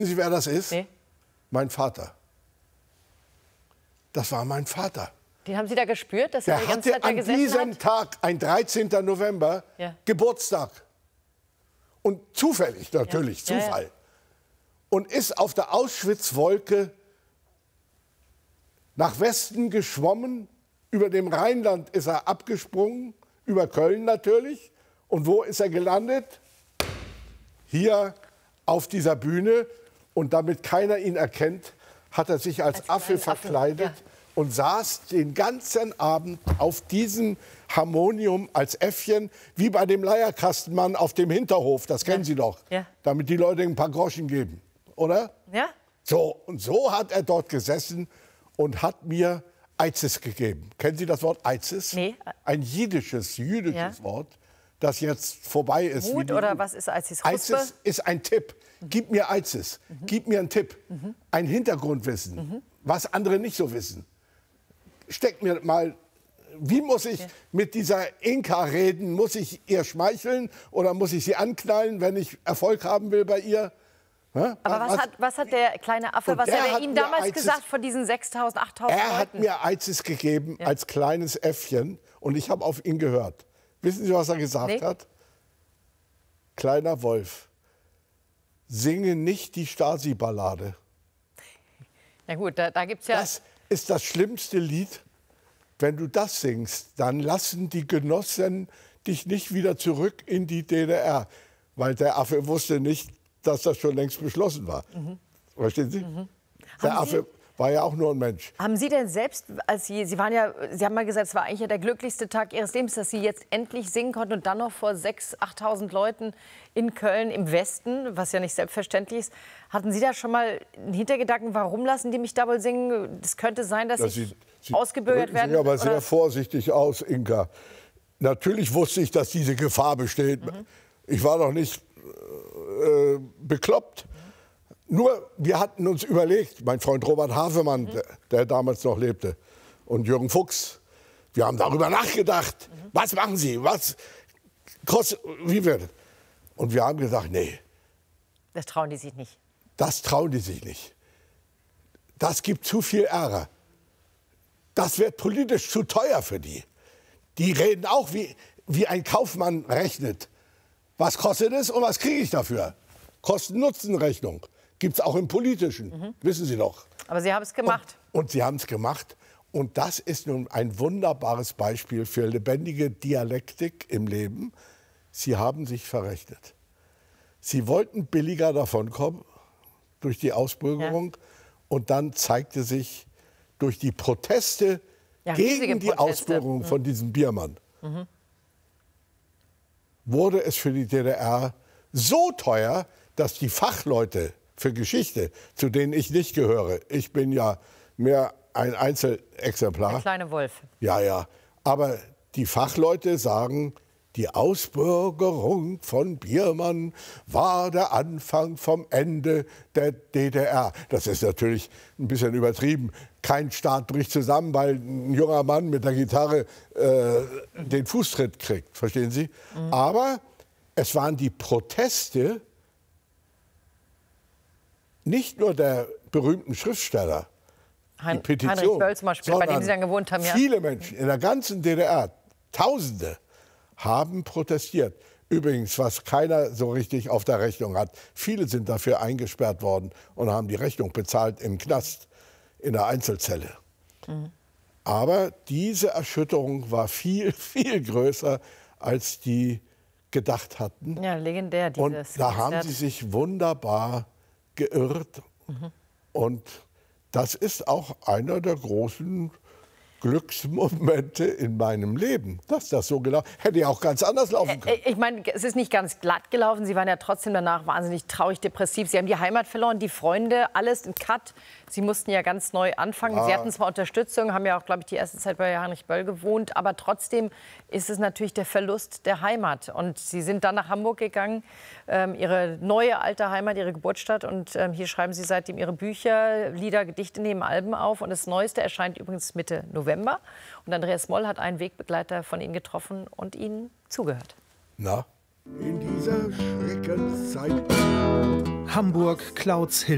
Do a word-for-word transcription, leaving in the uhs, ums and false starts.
Wissen Sie, wer das ist? Nee. Mein Vater. Das war mein Vater. Den haben Sie da gespürt, dass er Der die ganze hatte Zeit da an gesessen diesem hat? Tag, ein dreizehnten November, Ja. Geburtstag. Und zufällig, natürlich, Ja. Ja, Zufall. ja. Und ist auf der Auschwitzwolke nach Westen geschwommen. Über dem Rheinland ist er abgesprungen, über Köln natürlich. Und wo ist er gelandet? Hier auf dieser Bühne. Und damit keiner ihn erkennt, hat er sich als, Als Affe kleinen Affen, verkleidet ja. und saß den ganzen Abend auf diesem Harmonium als Äffchen, wie bei dem Leierkastenmann auf dem Hinterhof. Das kennen Ja. Sie doch. Ja. Damit die Leute ein paar Groschen geben, oder? Ja? So, und so hat er dort gesessen und hat mir Eizes gegeben. Kennen Sie das Wort Eizes? Nee. Ein jiddisches, jüdisches Ja. Wort, das jetzt vorbei ist. wie Mut die- oder was ist Eizes? Chuspe? Eizes ist ein Tipp. Gib mir Eizes. Mhm. Gib mir einen Tipp. Ein Hintergrundwissen, Mhm. was andere nicht so wissen. Steck mir mal, wie muss ich Ja. mit dieser Inka reden? Muss ich ihr schmeicheln oder muss ich sie anknallen, wenn ich Erfolg haben will bei ihr? Hä? Aber was, hat, was hat der kleine Affe, Und was der hat er hat Ihnen mir damals Eizes- gesagt von diesen sechstausend, achttausend Er hat Leuten? mir Eizes gegeben Ja. als kleines Äffchen und ich habe auf ihn gehört. Wissen Sie, was er gesagt Nee. hat? Kleiner Wolf, singe nicht die Stasi-Ballade. Na gut, da, da gibt es ja... Das ist das schlimmste Lied. Wenn du das singst, dann lassen die Genossen dich nicht wieder zurück in die D D R. Weil der Affe wusste nicht, dass das schon längst beschlossen war. Verstehen Sie? Der Mhm. Haben Affe war ja auch nur ein Mensch. Haben Sie denn selbst, als Sie, Sie waren ja, Sie haben mal gesagt, es war eigentlich ja der glücklichste Tag Ihres Lebens, dass Sie jetzt endlich singen konnten und dann noch vor sechstausend, achttausend Leuten in Köln im Westen, was ja nicht selbstverständlich ist. Hatten Sie da schon mal einen Hintergedanken, warum lassen die mich da wohl singen? Es könnte sein, dass Das ich Sie- Sie ausgebürgert drücken werden. sich aber sehr oder? vorsichtig aus, Inka. Natürlich wusste ich, dass diese Gefahr besteht. Mhm. Ich war doch nicht äh, bekloppt. Nur, wir hatten uns überlegt, mein Freund Robert Havemann, Mhm. der, der damals noch lebte, und Jürgen Fuchs, wir haben darüber nachgedacht, Mhm. was machen Sie, was kostet, wie wird. Und wir haben gesagt, nee, Das trauen die sich nicht. das trauen die sich nicht. Das gibt zu viel Ärger. Das wird politisch zu teuer für die. Die reden auch, wie, wie ein Kaufmann rechnet. Was kostet es und was kriege ich dafür? Kosten-Nutzen-Rechnung gibt es auch im Politischen, wissen Sie doch. Aber Sie haben es gemacht. Und, und Sie haben es gemacht. Und das ist nun ein wunderbares Beispiel für lebendige Dialektik im Leben. Sie haben sich verrechnet. Sie wollten billiger davonkommen durch die Ausbürgerung. Und dann zeigte sich durch die Proteste Ja, riesige gegen die Proteste. Ausbürgerung von diesem Biermann, wurde es für die D D R so teuer, dass die Fachleute für Geschichte, zu denen ich nicht gehöre, ich bin ja mehr ein Einzelexemplar. Der kleine Wolf. Ja, ja. Aber die Fachleute sagen, die Ausbürgerung von Biermann war der Anfang vom Ende der D D R. Das ist natürlich ein bisschen übertrieben. Kein Staat bricht zusammen, weil ein junger Mann mit der Gitarre äh, den Fußtritt kriegt. Verstehen Sie? Mhm. Aber es waren die Proteste nicht nur der berühmten Schriftsteller, Hein die Petition, Heinrich Böll zum Beispiel, bei dem Sie dann gewohnt haben. Ja. viele Menschen in der ganzen D D R, Tausende, haben protestiert. Übrigens, was keiner so richtig auf der Rechnung hat. Viele sind dafür eingesperrt worden und haben die Rechnung bezahlt im Knast, in der Einzelzelle. Mhm. Aber diese Erschütterung war viel, viel größer, als die gedacht hatten. Ja, legendär, dieses Und da haben Konzert. sie sich wunderbar geirrt. Mhm. Und das ist auch einer der großen Glücksmomente in meinem Leben, dass das so gelaufen hätte ja auch ganz anders laufen können. Ich meine, es ist nicht ganz glatt gelaufen. Sie waren ja trotzdem danach wahnsinnig traurig, depressiv. Sie haben die Heimat verloren, die Freunde, alles in Cut. Sie mussten ja ganz neu anfangen. Ja. Sie hatten zwar Unterstützung, haben ja auch, glaube ich, die erste Zeit bei Heinrich Böll gewohnt. Aber trotzdem ist es natürlich der Verlust der Heimat. Und Sie sind dann nach Hamburg gegangen, ähm, Ihre neue alte Heimat, Ihre Geburtsstadt. Und ähm, hier schreiben Sie seitdem Ihre Bücher, Lieder, Gedichte, nehmen Alben auf. Und das Neueste erscheint übrigens Mitte November. Und Andreas Moll hat einen Wegbegleiter von Ihnen getroffen und Ihnen zugehört. Na? In dieser Schreckenszeit. Hamburg, Klauds